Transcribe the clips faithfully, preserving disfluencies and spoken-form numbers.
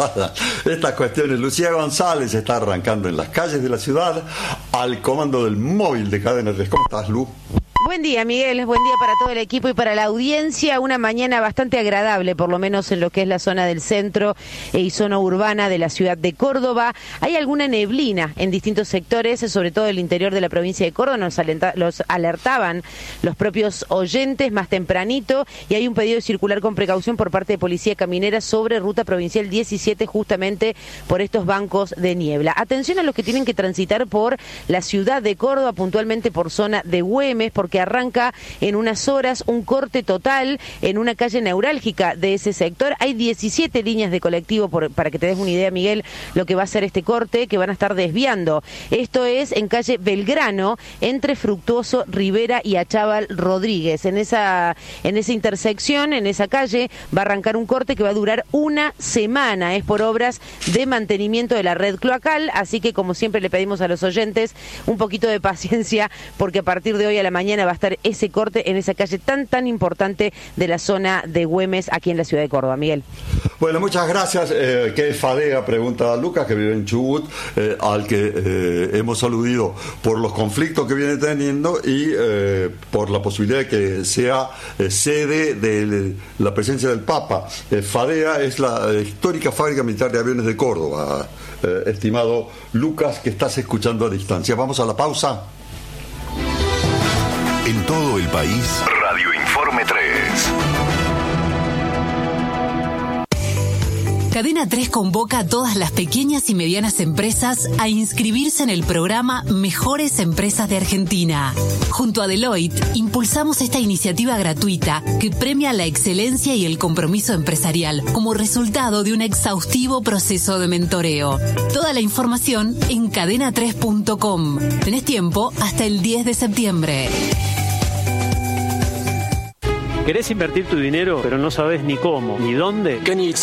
para estas cuestiones. Lucía González está arrancando en las calles de la ciudad al comando del móvil de Cadena tres. ¿Cómo estás, Lu? Buen día, Miguel. Buen día para todo el equipo y para la audiencia. Una mañana bastante agradable, por lo menos en lo que es la zona del centro y zona urbana de la ciudad de Córdoba. Hay alguna neblina en distintos sectores, sobre todo el interior de la provincia de Córdoba. Nos alenta, los alertaban los propios oyentes más tempranito y hay un pedido de circular con precaución por parte de Policía Caminera sobre Ruta Provincial diecisiete, justamente por estos bancos de niebla. Atención a los que tienen que transitar por la ciudad de Córdoba, puntualmente por zona de Güemes, porque que arranca en unas horas un corte total en una calle neurálgica de ese sector. Hay diecisiete líneas de colectivo, por, para que te des una idea, Miguel, lo que va a ser este corte, que van a estar desviando. Esto es en calle Belgrano, entre Fructuoso Rivera y Achával Rodríguez. En esa, en esa intersección, en esa calle, va a arrancar un corte que va a durar una semana. Es por obras de mantenimiento de la red cloacal, así que como siempre le pedimos a los oyentes un poquito de paciencia, porque a partir de hoy a la mañana va a estar ese corte en esa calle tan tan importante de la zona de Güemes, aquí en la ciudad de Córdoba. Miguel. Bueno, muchas gracias. Eh, ¿Qué es FADEA? Pregunta a Lucas, que vive en Chubut, eh, al que eh, hemos aludido por los conflictos que viene teniendo y eh, por la posibilidad de que sea eh, sede de la presencia del Papa. Eh, FADEA es la eh, histórica fábrica militar de aviones de Córdoba, eh, estimado Lucas, que estás escuchando a distancia. Vamos a la pausa. En todo el país, Radio Informe tres. Cadena tres convoca a todas las pequeñas y medianas empresas a inscribirse en el programa Mejores Empresas de Argentina. Junto a Deloitte, impulsamos esta iniciativa gratuita que premia la excelencia y el compromiso empresarial como resultado de un exhaustivo proceso de mentoreo. Toda la información en cadena tres punto com. Tenés tiempo hasta el diez de septiembre. ¿Querés invertir tu dinero, pero no sabes ni cómo, ni dónde?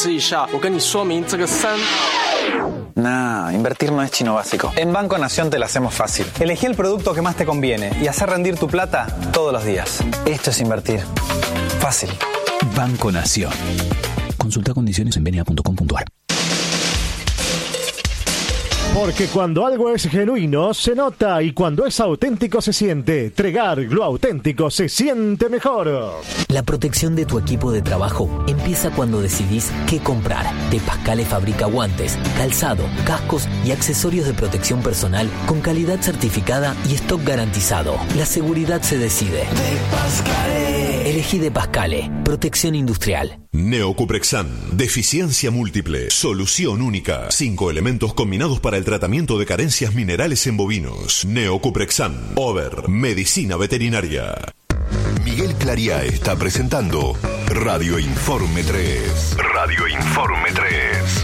Nah, invertir no es chino básico. En Banco Nación te la hacemos fácil. Elegí el producto que más te conviene y hacer rendir tu plata todos los días. Esto es invertir. Fácil. Banco Nación. Consulta condiciones en b n a punto com punto a r. Porque cuando algo es genuino, se nota, y cuando es auténtico, se siente. Tregar, lo auténtico se siente mejor. La protección de tu equipo de trabajo empieza cuando decidís qué comprar. De Pascale fabrica guantes, calzado, cascos y accesorios de protección personal con calidad certificada y stock garantizado. La seguridad se decide. De Pascale. Elegí De Pascale. Protección industrial. Neocuprexan, deficiencia múltiple, solución única, cinco elementos combinados para el tratamiento de carencias minerales en bovinos. Neocuprexan, Over, medicina veterinaria. Miguel Claría está presentando Radio Informe tres. Radio Informe tres.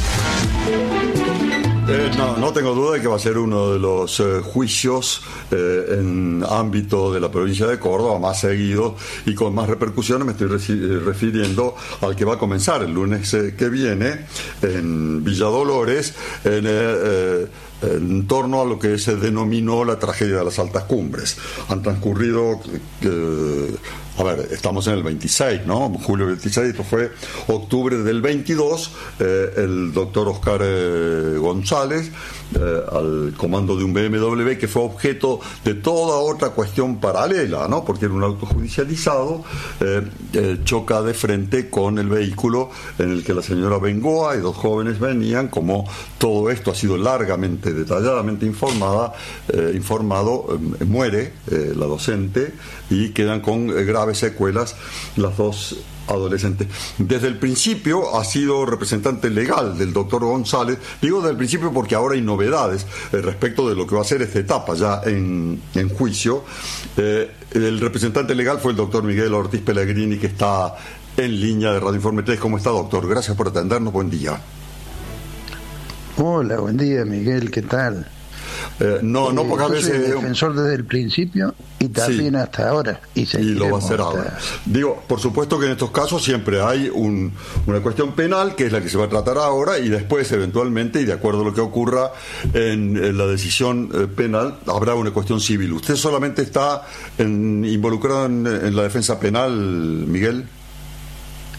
Eh, no, no tengo duda de que va a ser uno de los eh, juicios eh, en ámbito de la provincia de Córdoba más seguido y con más repercusiones. Me estoy reci- refiriendo al que va a comenzar el lunes eh, que viene en Villa Dolores, en, eh, eh, en torno a lo que se denominó la tragedia de las altas cumbres. Han transcurrido... Eh, A ver, estamos en el veintiséis, ¿no? Julio veintiséis, esto fue octubre del veintidós. Eh, el doctor Oscar eh, González, eh, al comando de un B M W, que fue objeto de toda otra cuestión paralela, ¿no? Porque era un auto judicializado, eh, eh, choca de frente con el vehículo en el que la señora Bengoa y dos jóvenes venían. Como todo esto ha sido largamente, detalladamente informada, eh, informado, eh, muere eh, la docente y quedan con eh, graves secuelas las dos adolescentes. Desde el principio ha sido representante legal del doctor González. Digo desde el principio porque ahora hay novedades eh, respecto de lo que va a ser esta etapa ya en, en juicio. Eh, el representante legal fue el doctor Miguel Ortiz Pellegrini, que está en línea de Radio Informe tres. ¿Cómo está, doctor? Gracias por atendernos. Buen día. Hola, buen día, Miguel. ¿Qué tal? Eh, no, no pocas veces. Soy defensor desde el principio y también sí, hasta ahora. Y, y lo va a hacer hasta... ahora. Digo, por supuesto que en estos casos siempre hay un, una cuestión penal, que es la que se va a tratar ahora, y después, eventualmente, y de acuerdo a lo que ocurra en, en la decisión eh, penal, habrá una cuestión civil. ¿Usted solamente está en, involucrado en, en la defensa penal, Miguel?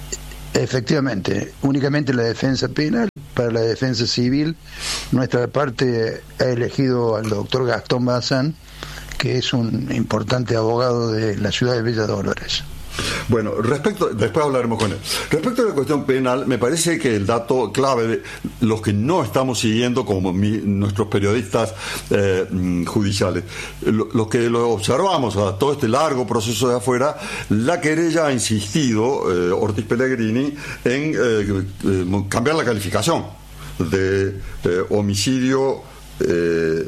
Efectivamente, únicamente la defensa penal. Para la defensa civil, nuestra parte ha elegido al doctor Gastón Bazán, que es un importante abogado de la ciudad de Villa Dolores. Bueno, respecto, después hablaremos con él. Respecto a la cuestión penal, me parece que el dato clave de los que no estamos siguiendo, como mi, nuestros periodistas eh, judiciales, lo, los que lo observamos a todo este largo proceso de afuera, la querella ha insistido, eh, Ortiz Pellegrini, en eh, eh, cambiar la calificación de eh, homicidio eh,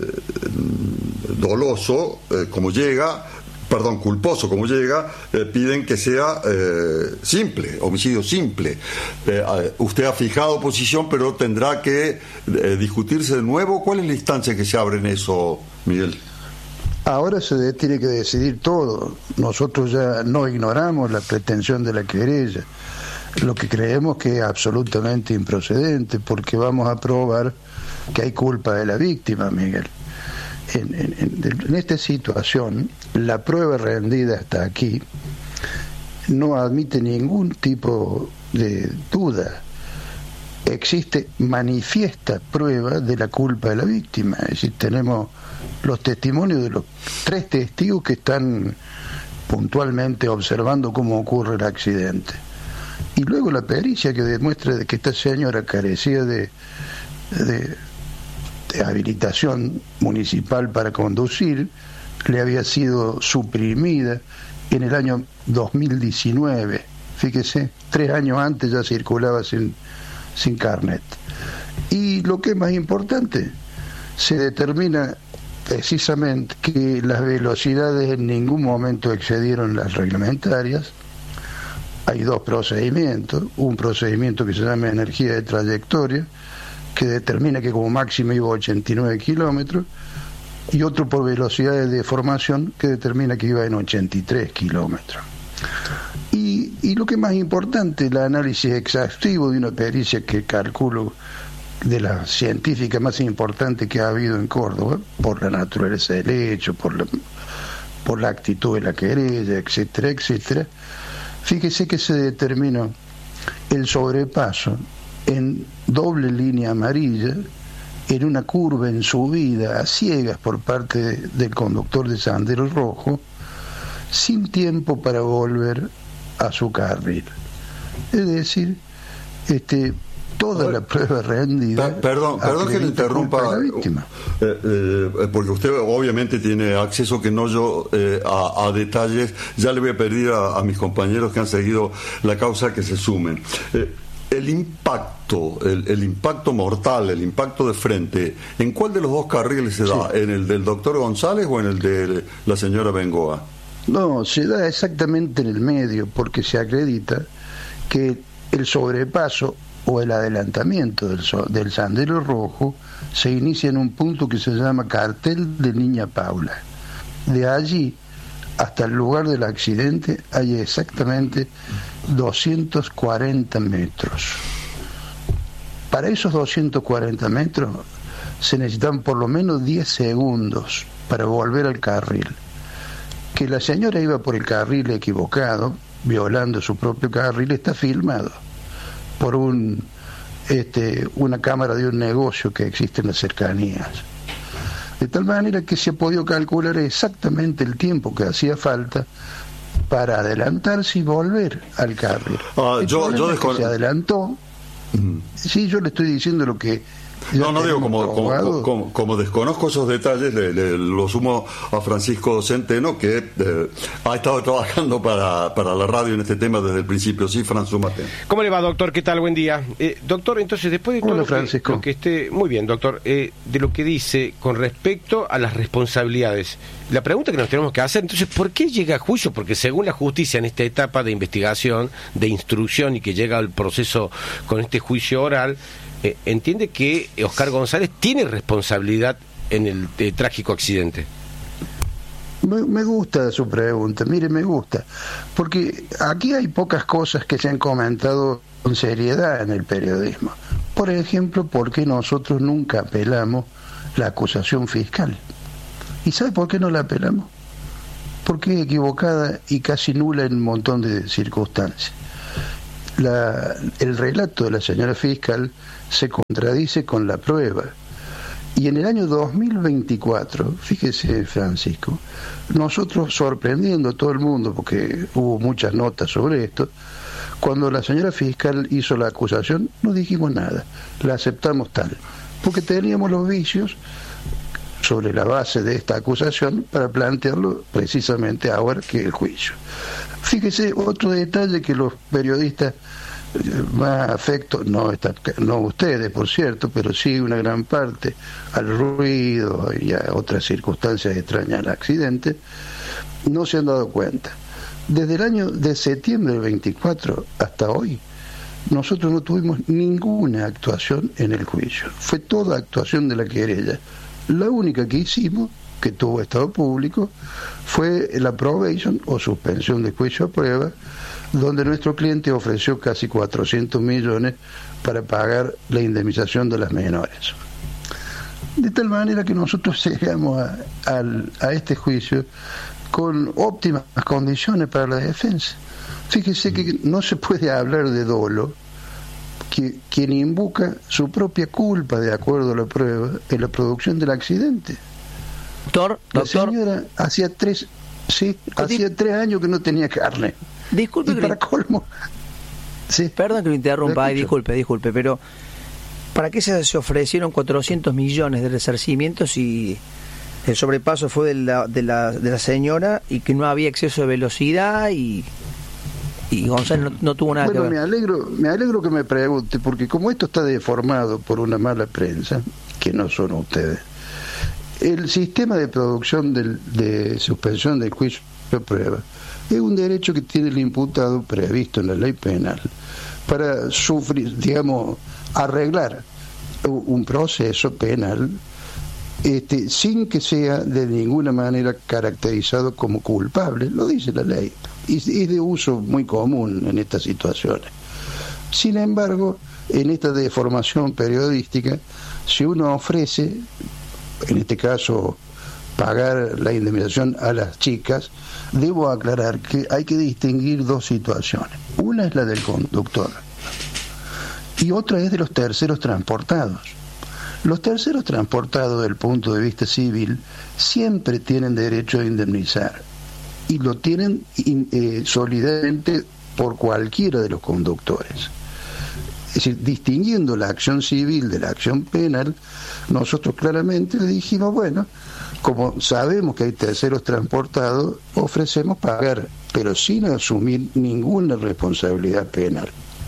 doloso, eh, como llega, perdón, culposo como llega, eh, piden que sea eh, simple, homicidio simple. Eh, usted ha fijado posición, pero tendrá que eh, discutirse de nuevo. ¿Cuál es la instancia que se abre en eso, Miguel? Ahora se de, tiene que decidir todo. Nosotros ya no ignoramos la pretensión de la querella. Lo que creemos que es absolutamente improcedente, porque vamos a probar que hay culpa de la víctima, Miguel. En, en, en esta situación, la prueba rendida hasta aquí no admite ningún tipo de duda. Existe manifiesta prueba de la culpa de la víctima. Es decir, tenemos los testimonios de los tres testigos que están puntualmente observando cómo ocurre el accidente. Y luego la pericia que demuestra que esta señora carecía de... de de habilitación municipal para conducir, le había sido suprimida en el año dos mil diecinueve. Fíjese, tres años antes ya circulaba sin, sin carnet. Y lo que es más importante, se determina precisamente que las velocidades en ningún momento excedieron las reglamentarias. Hay dos procedimientos, un procedimiento que se llama energía de trayectoria, que determina que como máximo iba a ochenta y nueve kilómetros, y otro por velocidad de deformación que determina que iba en ochenta y tres kilómetros. Y, y lo que es más importante, el análisis exhaustivo de una pericia que calculo de la científica más importante que ha habido en Córdoba, por la naturaleza del hecho, por la, por la actitud de la querella, etcétera, etcétera. Fíjese que se determinó el sobrepaso en doble línea amarilla, en una curva en subida a ciegas por parte de, del conductor de Sendero Rojo, sin tiempo para volver a su carril. Es decir, este toda la prueba rendida. Perdón, perdón que le interrumpa, eh, eh, porque usted obviamente tiene acceso, que no yo, eh, a, a detalles. Ya le voy a pedir a, a mis compañeros que han seguido la causa que se sumen. Eh, El impacto, el, el impacto mortal, el impacto de frente, ¿en cuál de los dos carriles se da? Sí. ¿En el del doctor González o en el de la señora Bengoa? No, se da exactamente en el medio, porque se acredita que el sobrepaso o el adelantamiento del, so, del Sendero Rojo se inicia en un punto que se llama Cartel de Niña Paula. De allí hasta el lugar del accidente hay exactamente doscientos cuarenta metros. Para esos doscientos cuarenta metros se necesitan por lo menos diez segundos para volver al carril. Que la señora iba por el carril equivocado, violando su propio carril, está filmado por un este, una cámara de un negocio que existe en las cercanías. De tal manera que se ha podido calcular exactamente el tiempo que hacía falta para adelantarse y volver al carril. Ah, yo, yo descon... se adelantó. Mm. Sí, yo le estoy diciendo lo que... No, no digo, como, como, como, como desconozco esos detalles, le, le, lo sumo a Francisco Centeno, que eh, ha estado trabajando para, para la radio en este tema desde el principio. Sí, Fran, súmate. ¿Cómo le va, doctor? ¿Qué tal? Buen día. Eh, doctor, entonces, después de todo Hola, lo, Francisco. que, lo que esté... Muy bien, doctor. Eh, de lo que dice con respecto a las responsabilidades, la pregunta que nos tenemos que hacer, entonces, ¿por qué llega a juicio? Porque según la justicia, en esta etapa de investigación, de instrucción y que llega al proceso con este juicio oral, Eh, entiende que Oscar González tiene responsabilidad en el eh, trágico accidente. Me, me gusta su pregunta, mire, me gusta, porque aquí hay pocas cosas que se han comentado con seriedad en el periodismo. Por ejemplo, ¿por qué nosotros nunca apelamos la acusación fiscal? ¿Y sabe por qué no la apelamos? Porque es equivocada y casi nula en un montón de circunstancias. la, el relato de la señora fiscal se contradice con la prueba. Y en el año dos mil veinticuatro, fíjese Francisco, nosotros sorprendiendo a todo el mundo, porque hubo muchas notas sobre esto, cuando la señora fiscal hizo la acusación no dijimos nada, la aceptamos tal, porque teníamos los vicios sobre la base de esta acusación para plantearlo precisamente ahora que el juicio. Fíjese otro detalle que los periodistas más afecto, no, está, no ustedes por cierto, pero sí una gran parte al ruido y a otras circunstancias extrañas al accidente, no se han dado cuenta. Desde el año de septiembre del veinticuatro hasta hoy, nosotros no tuvimos ninguna actuación en el juicio. Fue toda actuación de la querella. La única que hicimos, que tuvo estado público, fue la probation o suspensión de juicio a prueba, donde nuestro cliente ofreció casi cuatrocientos millones para pagar la indemnización de las menores. De tal manera que nosotros llegamos a, a, a este juicio con óptimas condiciones para la defensa. Fíjese que no se puede hablar de dolo que quien invoca su propia culpa de acuerdo a la prueba en la producción del accidente. Doctor, la doctor. señora hacía tres, sí, hacía tres años que no tenía carne. Disculpe, y para colmo. Sí. Perdón que lo interrumpa, ay, disculpe, disculpe, pero ¿para qué se, se ofrecieron cuatrocientos millones de resarcimientos si el sobrepaso fue de la, de la de la señora y que no había exceso de velocidad y y González no, no tuvo nada bueno, que ver? me alegro, me alegro que me pregunte, porque como esto está deformado por una mala prensa, que no son ustedes, el sistema de producción del, de suspensión del juicio de prueba es un derecho que tiene el imputado previsto en la ley penal para sufrir, digamos, arreglar un proceso penal este, sin que sea de ninguna manera caracterizado como culpable, lo dice la ley, y es de uso muy común en estas situaciones. Sin embargo, en esta deformación periodística, si uno ofrece, en este caso, pagar la indemnización a las chicas, debo aclarar que hay que distinguir dos situaciones. Una es la del conductor y otra es de los terceros transportados. Los terceros transportados, desde el punto de vista civil, siempre tienen derecho a indemnizar y lo tienen eh, solidariamente por cualquiera de los conductores. Es decir, distinguiendo la acción civil de la acción penal, nosotros claramente le dijimos, bueno, como sabemos que hay terceros transportados, ofrecemos pagar, pero sin asumir ninguna responsabilidad penal.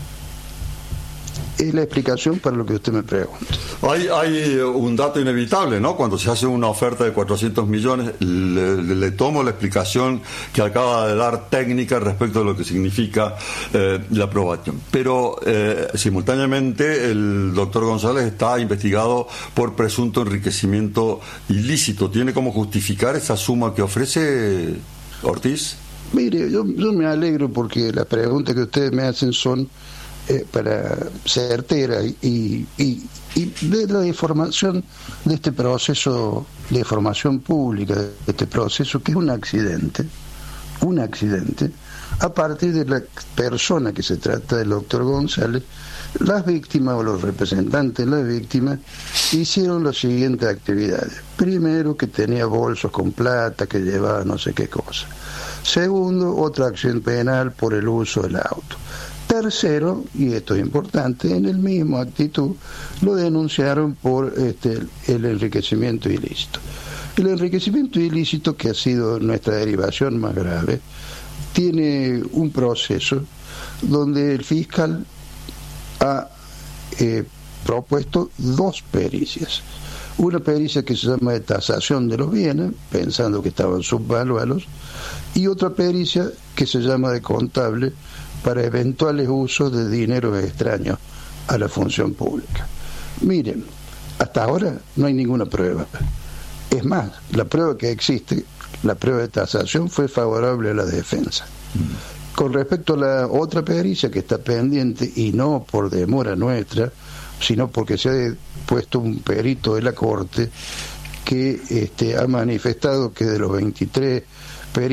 Es la explicación para lo que usted me pregunta. Hay, hay un dato inevitable, ¿no? Cuando se hace una oferta de cuatrocientos millones, le, le, le tomo la explicación que acaba de dar técnica respecto a lo que significa eh, la aprobación. Pero eh, simultáneamente el doctor González está investigado por presunto enriquecimiento ilícito. ¿Tiene cómo justificar esa suma que ofrece Ortiz? Mire, yo, yo me alegro porque las preguntas que ustedes me hacen son Eh, para certera y, y, y de la información de este proceso de formación pública, de este proceso que es un accidente, un accidente, a partir de la persona que se trata del doctor González, las víctimas o los representantes de las víctimas hicieron las siguientes actividades. Primero, que tenía bolsos con plata, que llevaba no sé qué cosa. Segundo, otra acción penal por el uso del auto. Tercero, y esto es importante, en el mismo actitud lo denunciaron por este, el enriquecimiento ilícito. El enriquecimiento ilícito, que ha sido nuestra derivación más grave, tiene un proceso donde el fiscal ha eh, propuesto dos pericias. Una pericia que se llama de tasación de los bienes, pensando que estaban subvaluados, y otra pericia que se llama de contable, para eventuales usos de dinero extraño a la función pública. Miren, hasta ahora no hay ninguna prueba. Es más, la prueba que existe, la prueba de tasación, fue favorable a la defensa. Mm. Con respecto a la otra pericia que está pendiente, y no por demora nuestra, sino porque se ha puesto un perito de la Corte que este, ha manifestado que de los veintitrés peritos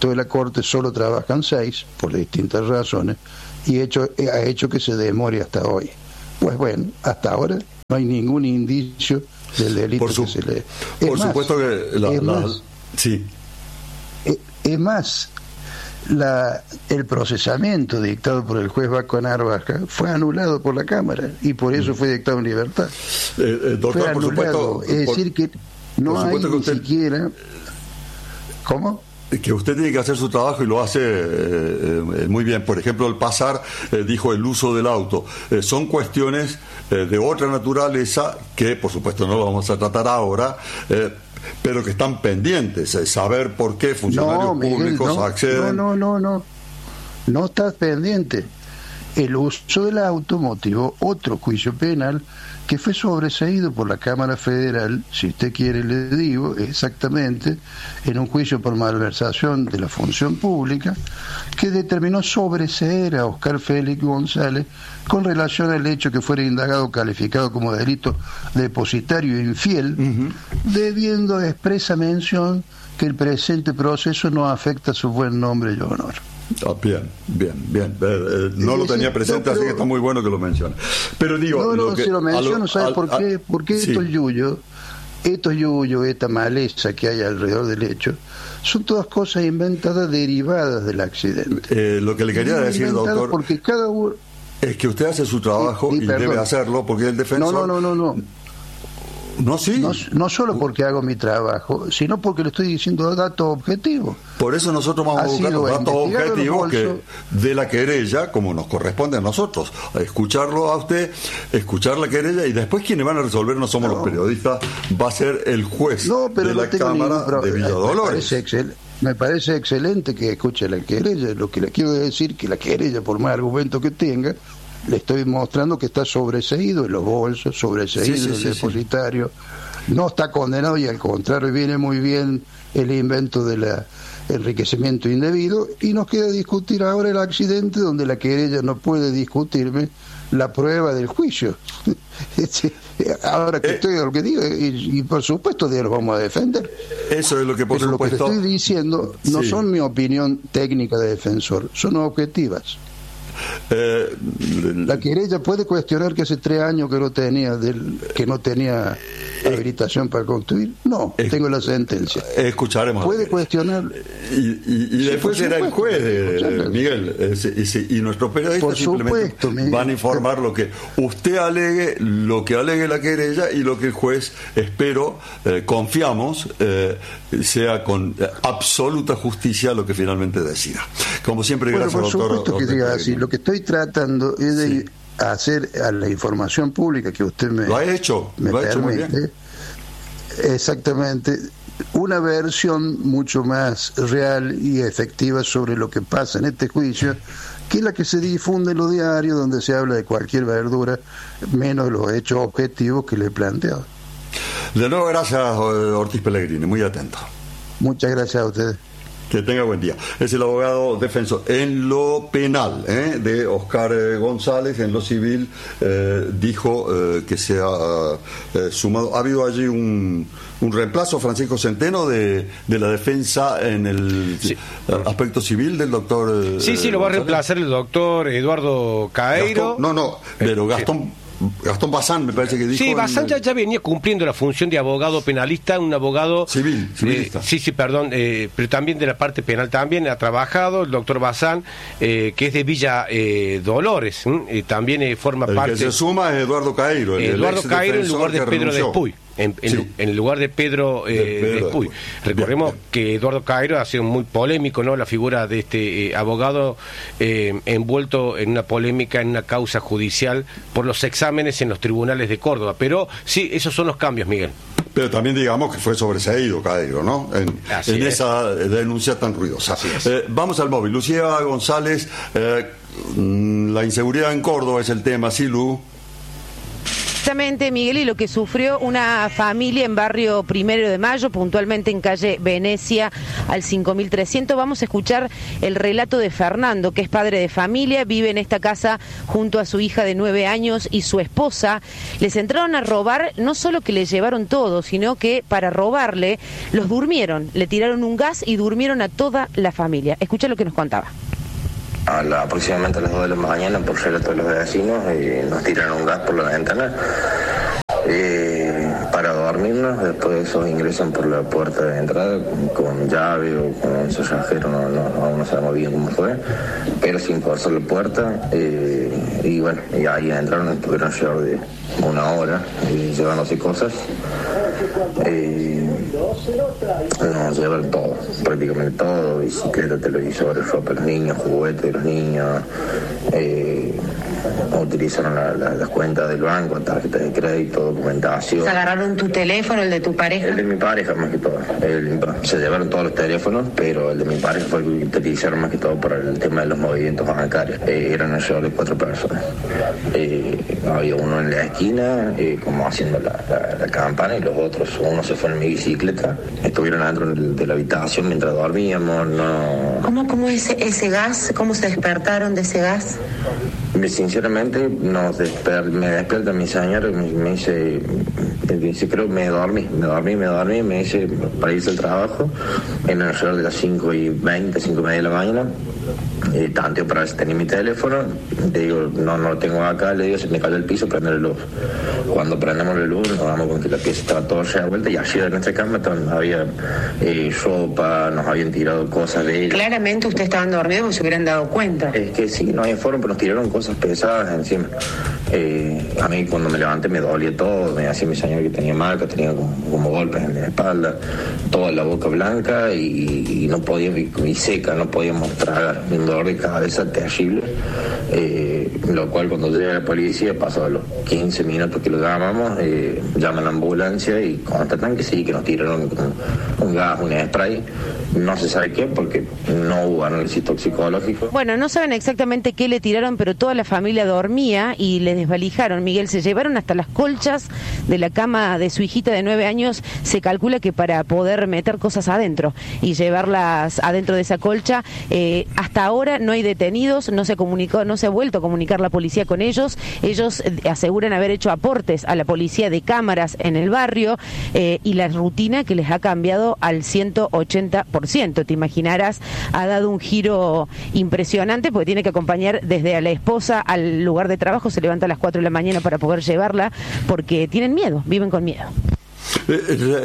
resto de la Corte solo trabajan seis, por distintas razones, y hecho, ha hecho que se demore hasta hoy. Pues bueno, hasta ahora no hay ningún indicio del delito por su, que se le... Por es supuesto más, que... La, es, la, más, sí. es, es más, la, el procesamiento dictado por el juez Vasco Narvaja fue anulado por la Cámara y por eso fue dictado en libertad. Eh, eh, doctor, fue por supuesto... Es por, decir que no hay que ni usted, siquiera... ¿Cómo? Que usted tiene que hacer su trabajo y lo hace eh, eh, muy bien. Por ejemplo, el pasar, eh, dijo, el uso del auto. Eh, son cuestiones eh, de otra naturaleza que, por supuesto, no lo vamos a tratar ahora, eh, pero que están pendientes. Eh, saber por qué funcionarios no, Miguel, públicos no, acceden... No, no, no, no. No estás pendiente. El uso del auto motivó otro juicio penal que fue sobreseído por la Cámara Federal, si usted quiere le digo exactamente, en un juicio por malversación de la función pública, que determinó sobreseer a Oscar Félix González con relación al hecho que fuera indagado calificado como delito depositario infiel, uh-huh. debiendo expresa mención que el presente proceso no afecta su buen nombre y honor. Ah, bien, bien, bien. Eh, eh, no lo tenía presente, no, pero, así que está muy bueno que lo mencione. Pero digo, no, no, lo que, si lo menciono, ¿sabes al, por al, qué? Porque sí. estos yuyos, estos yuyos, esta maleza que hay alrededor del hecho, son todas cosas inventadas derivadas del accidente. Eh, lo que le quería decir, doctor, porque cada uno es que usted hace su trabajo y, y, y debe hacerlo, porque el defensor... No, no, no, no, no. No, sí. No, no solo porque hago mi trabajo, sino porque le estoy diciendo datos objetivos. Por eso nosotros vamos a buscar los datos objetivos que de la querella, como nos corresponde a nosotros, a escucharlo a usted, escuchar la querella, y después quienes van a resolver no somos no. los periodistas, va a ser el juez no, pero de no la Cámara ningún... de Villa Dolores. Me parece, me parece excelente que escuche la querella. Lo que le quiero decir que la querella, por más argumento que tenga, le estoy mostrando que está sobreseído en los bolsos, sobreseído sí, sí, en el sí, depositario, sí. no está condenado, y al contrario viene muy bien el invento del enriquecimiento indebido, y nos queda discutir ahora el accidente, donde la querella no puede discutirme la prueba del juicio. Ahora que eh, estoy lo que digo, y, y por supuesto de los vamos a defender. Eso es lo que por Pero supuesto... lo que estoy diciendo no sí. son mi opinión técnica de defensor, son objetivas. Eh, la querella puede cuestionar que hace tres años que no tenía del, que no tenía habilitación para construir. No, es, tengo la sentencia. Escucharemos. Puede cuestionar. Y, y, y después será el juez, eh, Miguel. Eh, y, y nuestros periodistas Por simplemente supuesto, Miguel. van a informar lo que usted alegue, lo que alegue la querella, y lo que el juez, espero, eh, confiamos, eh, sea con absoluta justicia lo que finalmente decida. Como siempre, bueno, gracias, por doctor. Supuesto que diga así. Lo que estoy tratando es de sí. hacer a la información pública que usted me lo ha hecho, me lo ha permite, hecho muy bien. Exactamente, una versión mucho más real y efectiva sobre lo que pasa en este juicio, que es la que se difunde en los diarios, donde se habla de cualquier verdura, menos los hechos objetivos que le he planteado. De nuevo, gracias, Ortiz Pellegrini, muy atento. Muchas gracias a ustedes. Que tenga buen día. Es el abogado defensor en lo penal ¿eh? de Oscar eh, González. En lo civil eh, dijo eh, que se ha eh, sumado. Ha habido allí un, un reemplazo, Francisco Centeno, de, de la defensa en el sí. aspecto civil del doctor. Eh, sí, sí, lo va a reemplazar el doctor Eduardo Caeiro. Gastón, no, no, pero Gastón. Sí. Gastón Bazán, me parece que dijo. Sí, Bazán ya, ya venía cumpliendo la función de abogado penalista, un abogado civil, civilista. Eh, sí, sí, perdón, eh, pero también de la parte penal también ha trabajado el doctor Bazán, eh, que es de Villa eh, Dolores, eh, también eh, forma el parte. El que se suma es Eduardo Caeiro. El Eduardo el Caeiro en lugar de Pedro renunció. Despuy. En, en, sí. en lugar de Pedro, eh, de Pedro Despuy. Recordemos bien, bien. que Eduardo Caeiro ha sido muy polémico, ¿no? La figura de este eh, abogado eh, envuelto en una polémica, en una causa judicial por los exámenes en los tribunales de Córdoba. Pero sí, esos son los cambios, Miguel. Pero también digamos que fue sobreseído Caeiro, ¿no? En, en esa denuncia tan ruidosa. Eh, vamos al móvil. Lucía González, eh, la inseguridad en Córdoba es el tema, ¿sí, Lu? Exactamente, Miguel, y lo que sufrió una familia en barrio Primero de Mayo, puntualmente en calle Venecia al cinco mil trescientos. Vamos a escuchar el relato de Fernando, que es padre de familia, vive en esta casa junto a su hija de nueve años y su esposa. Les entraron a robar, no solo que les llevaron todo, sino que para robarle los durmieron, le tiraron un gas y durmieron a toda la familia. Escucha lo que nos contaba. A la, aproximadamente a las dos de la mañana, por relato de los vecinos, eh, nos tiraron un gas por la ventana eh, para dormirnos. Después de eso ingresan por la puerta de entrada con llave o con un cerrajero, no, no, aún no sabemos bien cómo fue, pero sin forzar la puerta. Eh, y bueno, y ahí entraron, tuvieron alrededor de una hora eh, llevándose cosas. Eh, nos llevan todo, prácticamente todo: bicicleta, televisores, ropa de los niños, juguetes de los niños. Eh, utilizaron la, la, las cuentas del banco, tarjetas de crédito, documentación. ¿Se agarraron tu teléfono, el de tu pareja? El de mi pareja más que todo. El, se llevaron todos los teléfonos, pero el de mi pareja fue el que utilizaron más que todo para el tema de los movimientos bancarios. Eh, eran alrededor de cuatro personas. Eh, había uno en la esquina, eh, como haciendo la, la, la campana, y los otros, uno se fue en mi bicicleta. Estuvieron adentro de la habitación mientras dormíamos. No... ¿Cómo, cómo ese, ese gas? ¿Cómo se despertaron de ese gas? Sinceramente, nos desper- me despierta mi señora y me, me dice, me dice, creo que me dormí, me dormí, me dormí, me dice, para irse al trabajo, en alrededor de las cinco y veinte, cinco y media de la mañana. Eh, tanto para ver si tenía mi teléfono, le digo, no, no lo tengo acá, le digo, se me cayó el piso, prende la luz. Cuando prendemos la luz, nos damos con que la pieza estaba toda revuelta, y allí en nuestra cama había eh, ropa, nos habían tirado cosas de ella. Claramente ustedes estaban dormidos, porque se hubieran dado cuenta. Es que sí, no había forma, pero nos tiraron cosas pesadas encima. Eh, a mí cuando me levanté me dolía todo, me hacía mi señor que tenía marcas, tenía como, como golpes en la espalda, toda la boca blanca y, y no podíamos, y, y seca, no podíamos tragar, un dolor de cabeza terrible, eh, lo cual cuando llega la policía, pasó a los quince minutos que lo llamamos, eh, llaman a la ambulancia y constatan que sí, que nos tiraron un, un gas, un spray, no se sabe qué, porque no hubo análisis toxicológico. Bueno, no saben exactamente qué le tiraron, pero toda la familia dormía y le desvalijaron. Miguel, se llevaron hasta las colchas de la cama de su hijita de nueve años. Se calcula que para poder meter cosas adentro y llevarlas adentro de esa colcha. Eh, hasta ahora no hay detenidos, no se comunicó, no se ha vuelto a comunicar la policía con ellos. Ellos eh, aseguran haber hecho aportes a la policía de cámaras en el barrio eh, y la rutina que les ha cambiado al ciento ochenta por ciento. Te imaginarás, ha dado un giro impresionante porque tiene que acompañar desde a la esposa al lugar de trabajo, se levanta a las cuatro de la mañana para poder llevarla porque tienen miedo, viven con miedo. Eh,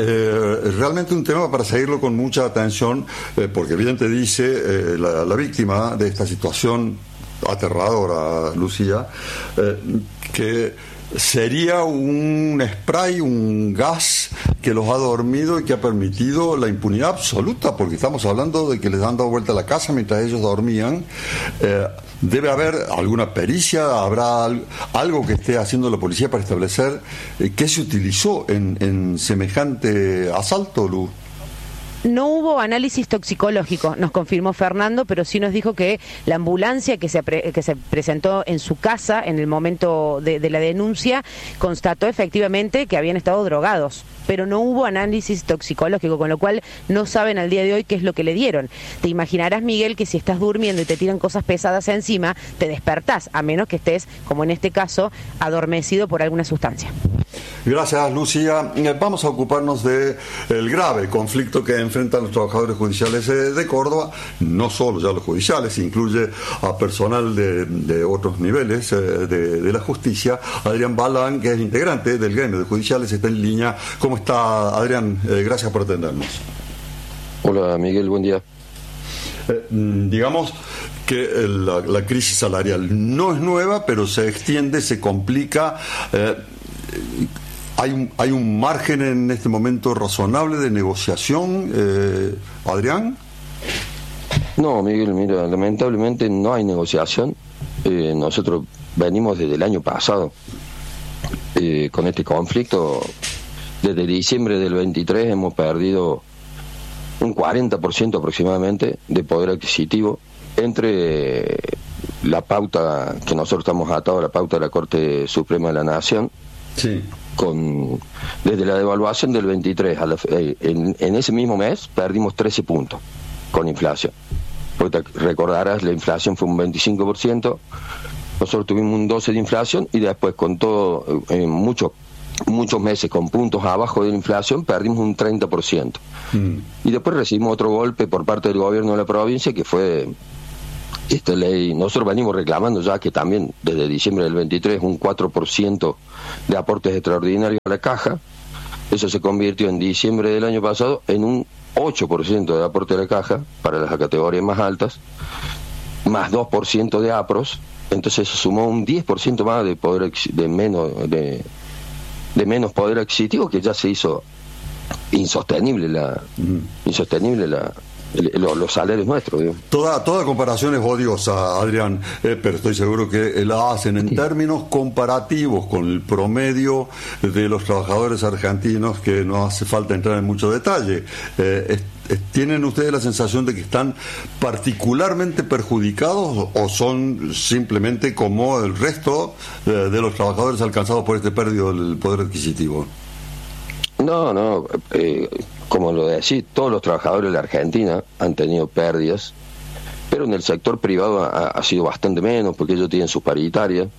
eh, realmente un tema para seguirlo con mucha atención, eh, porque bien te dice eh, la, la víctima de esta situación aterradora, Lucía, eh, que sería un spray, un gas que los ha dormido y que ha permitido la impunidad absoluta, porque estamos hablando de que les han dado vuelta a la casa mientras ellos dormían. Eh, debe haber alguna pericia, habrá algo que esté haciendo la policía para establecer eh, qué se utilizó en, en semejante asalto, Lu. No hubo análisis toxicológico, nos confirmó Fernando, pero sí nos dijo que la ambulancia que se, pre, que se presentó en su casa en el momento de, de la denuncia constató efectivamente que habían estado drogados, pero no hubo análisis toxicológico, con lo cual no saben al día de hoy qué es lo que le dieron. Te imaginarás, Miguel, que si estás durmiendo y te tiran cosas pesadas encima, te despertás, a menos que estés, como en este caso, adormecido por alguna sustancia. Gracias, Lucía. Vamos a ocuparnos del grave conflicto que enfrentan los trabajadores judiciales de Córdoba, no solo ya los judiciales, incluye a personal de, de otros niveles de, de la justicia. Adrián Balán, que es integrante del gremio de judiciales, está en línea. ¿Cómo está, Adrián? Eh, gracias por atendernos. Hola, Miguel, buen día. Eh, digamos que la, la crisis salarial no es nueva, pero se extiende, se complica. Eh, Hay un, hay un margen en este momento razonable de negociación, eh, Adrián. No, Miguel, mira, lamentablemente no hay negociación. Eh, nosotros venimos desde el año pasado eh, con este conflicto. Desde diciembre del veintitrés hemos perdido un cuarenta por ciento aproximadamente de poder adquisitivo entre la pauta que nosotros estamos atados a la pauta de la Corte Suprema de la Nación Sí. Con, desde la devaluación del veintitrés, a la, eh, en, en ese mismo mes perdimos trece puntos con inflación. Porque te recordarás, la inflación fue un veinticinco por ciento, nosotros tuvimos un doce por ciento de inflación y después con todo, eh, muchos muchos meses con puntos abajo de la inflación, perdimos un treinta por ciento. Mm. Y después recibimos otro golpe por parte del gobierno de la provincia, que fue esta ley. Nosotros venimos reclamando ya que también desde diciembre del veintitrés un cuatro por ciento de aportes extraordinarios a la caja. Eso se convirtió en diciembre del año pasado en un ocho por ciento de aporte a la caja para las categorías más altas, más dos por ciento de APROS. Entonces eso sumó un diez por ciento más de poder de menos de, de menos poder adquisitivo, que ya se hizo insostenible la mm. insostenible la Los, los salarios nuestros. Digo. Toda, toda comparación es odiosa, Adrián, eh, pero estoy seguro que la hacen en términos comparativos con el promedio de los trabajadores argentinos, que no hace falta entrar en mucho detalle. Eh, es, es, ¿Tienen ustedes la sensación de que están particularmente perjudicados o son simplemente como el resto de, de los trabajadores alcanzados por este pérdida del poder adquisitivo? No, no, eh, como lo decís, todos los trabajadores de la Argentina han tenido pérdidas, pero en el sector privado ha, ha sido bastante menos, porque ellos tienen sus paritarias,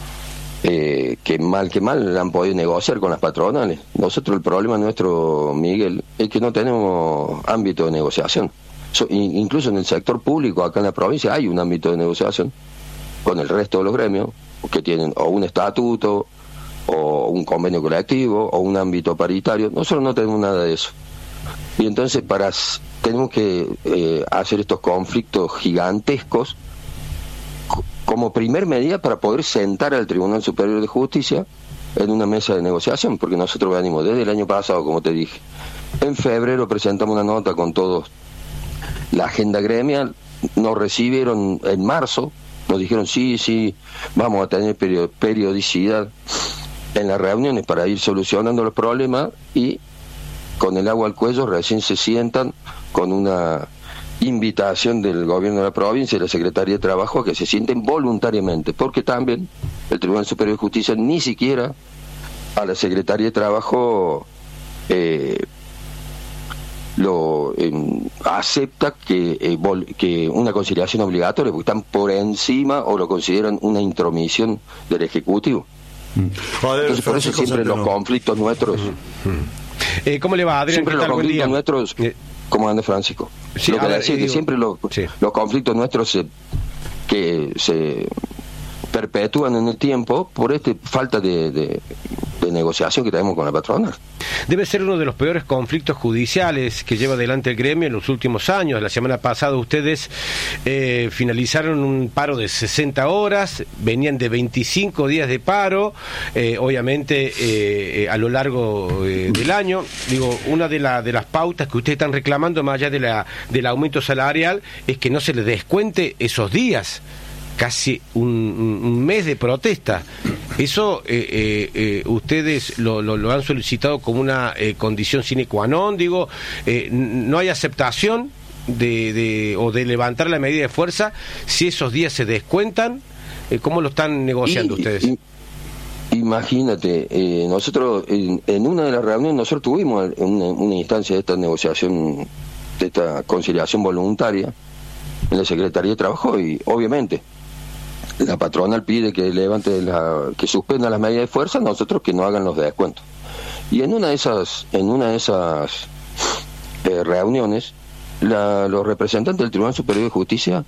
eh, que mal que mal han podido negociar con las patronales. Nosotros, el problema nuestro, Miguel, es que no tenemos ámbito de negociación. So, incluso en el sector público, acá en la provincia, hay un ámbito de negociación con el resto de los gremios, que tienen o un estatuto, o un convenio colectivo, o un ámbito paritario. Nosotros no tenemos nada de eso. Y entonces para tenemos que eh, hacer estos conflictos gigantescos como primer medida para poder sentar al Tribunal Superior de Justicia en una mesa de negociación, porque nosotros venimos desde el año pasado, como te dije. En febrero presentamos una nota con todos la agenda gremial, nos recibieron en marzo, nos dijeron sí, sí, vamos a tener periodicidad en las reuniones para ir solucionando los problemas, y con el agua al cuello recién se sientan con una invitación del gobierno de la provincia y de la Secretaría de Trabajo a que se sienten voluntariamente, porque también el Tribunal Superior de Justicia ni siquiera a la Secretaría de Trabajo eh, lo eh, acepta que, eh, vol, que una conciliación obligatoria, porque están por encima o lo consideran una intromisión del Ejecutivo. Entonces, por eso siempre los conflictos nuestros. Eh, ¿Cómo le va, Adrián? Siempre los tal? conflictos nuestros. ¿Cómo anda, Francisco? Sí, lo que ver, decía es que digo, siempre los, sí. los conflictos nuestros se, que se perpetúan en el tiempo por esta falta de, de, de negociación que tenemos con la patronal. Debe ser uno de los peores conflictos judiciales que lleva adelante el gremio en los últimos años. La semana pasada ustedes eh, finalizaron un paro de sesenta horas, venían de veinticinco días de paro, eh, obviamente eh, eh, a lo largo eh, del año. Digo, una de, la, de las pautas que ustedes están reclamando, más allá de la, del aumento salarial, es que no se les descuente esos días. Casi un, un mes de protesta. Eso eh, eh, eh, ustedes lo, lo, lo han solicitado como una eh, condición sine qua non. Digo, eh, no hay aceptación de, de o de levantar la medida de fuerza si esos días se descuentan. Eh, ¿Cómo lo están negociando y, ustedes? Y, imagínate, eh, nosotros en, en una de las reuniones nosotros tuvimos una, una instancia de esta negociación, de esta conciliación voluntaria en la Secretaría de Trabajo, y obviamente la patronal pide que levante la, que suspenda las medidas de fuerza, nosotros que no hagan los descuentos. Y en una de esas, en una de esas eh, reuniones, la, los representantes del Tribunal Superior de Justicia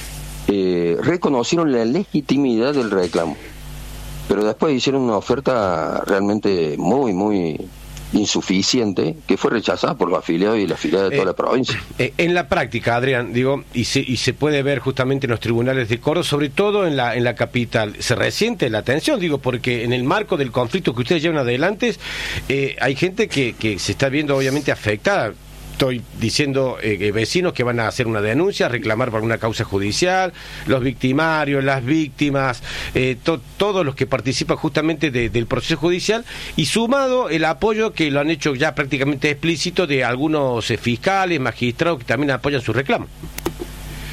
eh, reconocieron la legitimidad del reclamo, pero después hicieron una oferta realmente muy, muy insuficiente, que fue rechazada por los afiliados y la afiliada de toda eh, la provincia. Eh, en la práctica, Adrián, digo, y se, y se puede ver justamente en los tribunales de Córdoba, sobre todo en la en la capital, se resiente la tensión, digo, porque en el marco del conflicto que ustedes llevan adelante, eh, hay gente que, que se está viendo obviamente afectada. Estoy diciendo eh, vecinos que van a hacer una denuncia, reclamar por una causa judicial, los victimarios, las víctimas, eh, to, todos los que participan justamente de, del proceso judicial, y sumado el apoyo que lo han hecho ya prácticamente explícito de algunos eh, fiscales, magistrados que también apoyan su reclamo.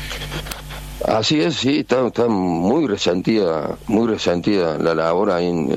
Así es, sí, está, está muy resentida, muy resentida la labor ahí en, en,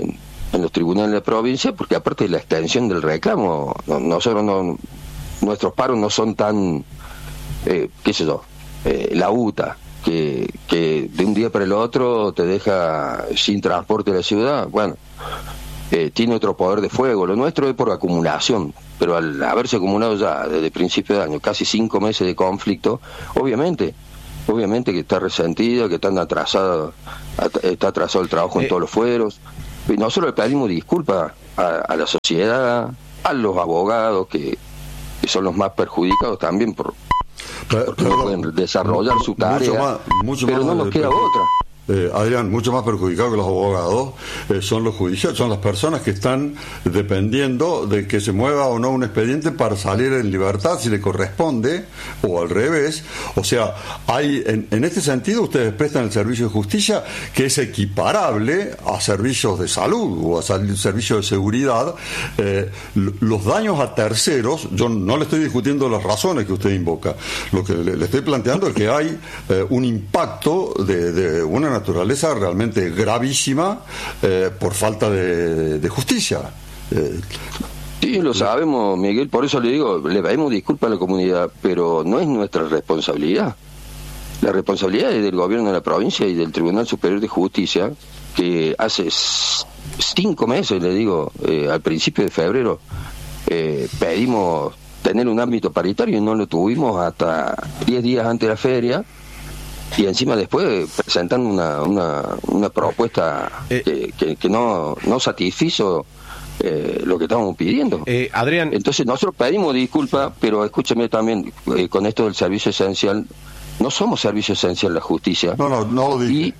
en los tribunales de la provincia, porque aparte de la extensión del reclamo, no, nosotros no, nuestros paros no son tan, eh, qué sé yo, eh, la U T A, que, que de un día para el otro te deja sin transporte a la ciudad. Bueno, eh, tiene otro poder de fuego. Lo nuestro es por acumulación, pero al haberse acumulado ya desde principio de año casi cinco meses de conflicto, obviamente obviamente que está resentido, que están atrasados, está atrasado el trabajo en eh. todos los fueros. Y nosotros le pedimos disculpas a, a la sociedad, a los abogados, que, que son los más perjudicados también por porque no pueden desarrollar su tarea, mucho más, mucho pero más no nos queda otra. Eh, Adrián, mucho más perjudicados que los abogados eh, son los judiciales, son las personas que están dependiendo de que se mueva o no un expediente para salir en libertad si le corresponde, o al revés. O sea, hay en, en este sentido ustedes prestan el servicio de justicia que es equiparable a servicios de salud o a servicios de seguridad. Eh, los daños a terceros, yo no le estoy discutiendo las razones que usted invoca, lo que le, le estoy planteando es que hay eh, un impacto de, de una naturaleza realmente gravísima eh, por falta de, de justicia. Eh, sí, lo sabemos, Miguel, por eso le digo, le pedimos disculpas a la comunidad, pero no es nuestra responsabilidad. La responsabilidad es del gobierno de la provincia y del Tribunal Superior de Justicia, que hace cinco meses, le digo, eh, al principio de febrero, eh, pedimos tener un ámbito paritario y no lo tuvimos hasta diez días antes de la feria. Y encima después presentan una una, una propuesta eh, que, que, que no, no satisfizo eh, lo que estábamos pidiendo. Eh, Adrián. Entonces nosotros pedimos disculpas, pero escúcheme también, eh, con esto del servicio esencial, no somos servicio esencial la justicia. No, no, no lo dije. Y,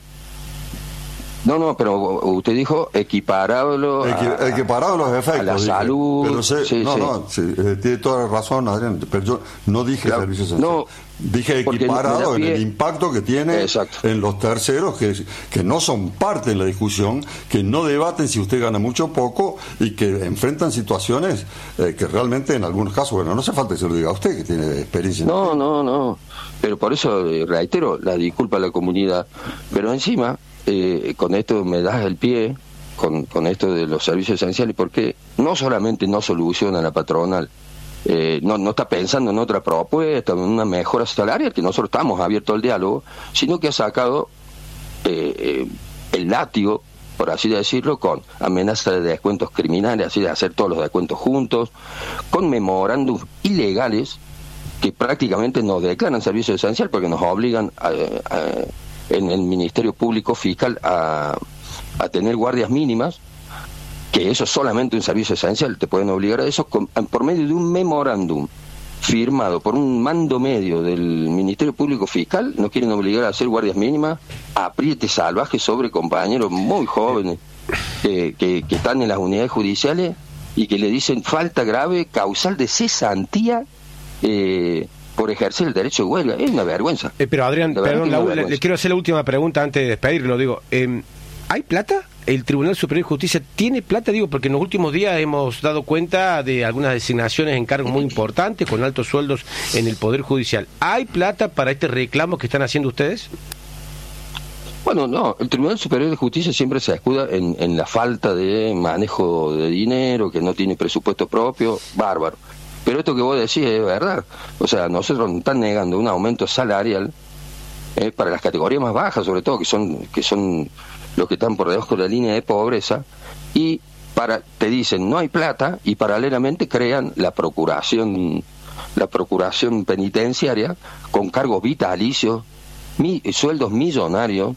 no, no, pero usted dijo equiparable a, equiparado los efectos, a la dije. salud. Pero sé, sí, no, sí. no, sí, eh, tiene toda la razón, Adrián, pero yo no dije claro, servicio esencial. No, dije equiparado en el impacto que tiene Exacto. en los terceros, que, que no son parte en la discusión, que no debaten si usted gana mucho o poco y que enfrentan situaciones eh, que realmente en algunos casos, bueno, no hace falta que se lo diga a usted, que tiene experiencia. No, no, no, pero por eso eh, reitero la disculpa a la comunidad, pero encima, eh, con esto me das el pie, con, con esto de los servicios esenciales, porque no solamente no soluciona la patronal, Eh, no, no está pensando en otra propuesta, en una mejora salarial, que nosotros estamos abiertos al diálogo, sino que ha sacado eh, eh, el látigo, por así decirlo, con amenaza de descuentos criminales, así de hacer todos los descuentos juntos, con memorándums ilegales que prácticamente nos declaran servicio esencial porque nos obligan a, a, en el Ministerio Público Fiscal a, a tener guardias mínimas, que eso es solamente un servicio esencial, te pueden obligar a eso con, por medio de un memorándum firmado por un mando medio del Ministerio Público Fiscal. Nos quieren obligar a hacer guardias mínimas, apriete salvaje sobre compañeros muy jóvenes que, que, que están en las unidades judiciales y que le dicen falta grave causal de cesantía eh, por ejercer el derecho de huelga. Es una vergüenza. Eh, pero Adrián, perdón, la, le, le quiero hacer la última pregunta antes de despedirlo. Digo, eh, ¿hay plata? ¿El Tribunal Superior de Justicia tiene plata? Digo, porque en los últimos días hemos dado cuenta de algunas designaciones en cargos muy importantes, con altos sueldos en el Poder Judicial. ¿Hay plata para este reclamo que están haciendo ustedes? Bueno, no, el Tribunal Superior de Justicia siempre se escuda en, en la falta de manejo de dinero, que no tiene presupuesto propio, bárbaro. Pero esto que vos decís es verdad. O sea, nosotros nos están negando un aumento salarial eh, para las categorías más bajas, sobre todo, que son que son los que están por debajo de la línea de pobreza, y para te dicen no hay plata, y paralelamente crean la procuración la procuración penitenciaria con cargos vitalicios, mi, sueldos millonarios.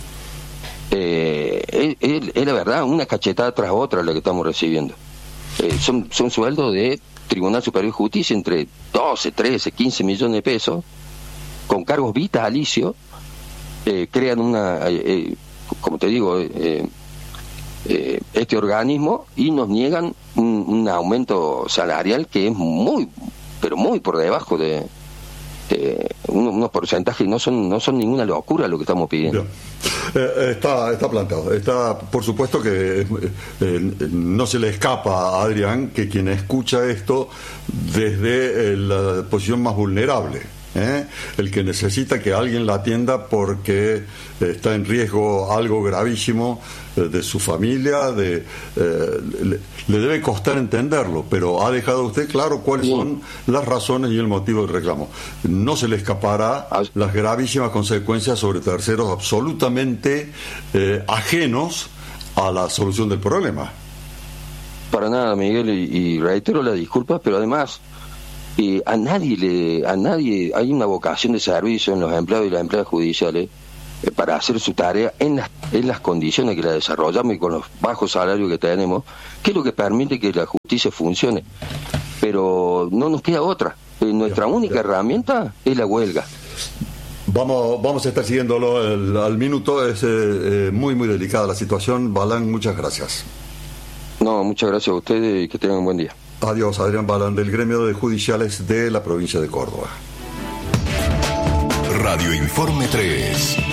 Eh, es, es, es la verdad una cachetada tras otra la que estamos recibiendo. Eh, son, son sueldos de Tribunal Superior de Justicia entre doce, trece, quince millones de pesos, con cargos vitalicios. Eh, crean una eh, eh, como te digo, eh, eh, este organismo, y nos niegan un, un aumento salarial que es muy, pero muy por debajo de, de unos, unos porcentajes, no son no son ninguna locura lo que estamos pidiendo. Eh, está está planteado. Está, por supuesto que eh, no se le escapa a Adrián que quien escucha esto desde eh, la posición más vulnerable. ¿eh? El que necesita que alguien la atienda porque está en riesgo algo gravísimo eh, de su familia, de, eh, le, le debe costar entenderlo, pero ha dejado usted claro cuáles sí. son las razones y el motivo del reclamo. No se le escapará las gravísimas consecuencias sobre terceros absolutamente eh, ajenos a la solución del problema. Para nada, Miguel, y, y reitero las disculpas, pero además eh, a nadie le, a nadie hay una vocación de servicio en los empleados y las empleadas judiciales eh, para hacer su tarea en las, en las condiciones que la desarrollamos y con los bajos salarios que tenemos, que es lo que permite que la justicia funcione. Pero no nos queda otra. Eh, nuestra ya, única ya. herramienta es la huelga. Vamos, vamos a estar siguiéndolo el, al minuto. Es eh, muy, muy delicada la situación. Balán, muchas gracias. No, muchas gracias a ustedes y que tengan un buen día. Adiós, Adrián Balán, del Gremio de Judiciales de la provincia de Córdoba. Radio Informe tres.